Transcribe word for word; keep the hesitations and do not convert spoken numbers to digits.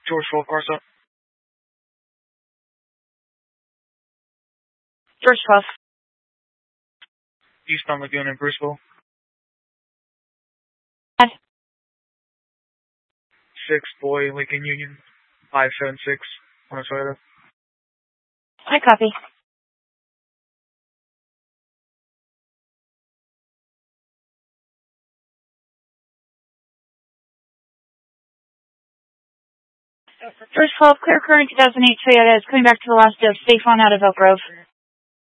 George twelve, Arsa. George twelve. Eastbound Lagoon in Bruceville. Five. six, Boy, Lincoln Union. five seven six, Minnesota. I copy. George twelve, clear current two thousand eight Toyota is coming back to the last dip. Safe on out of Elk Grove.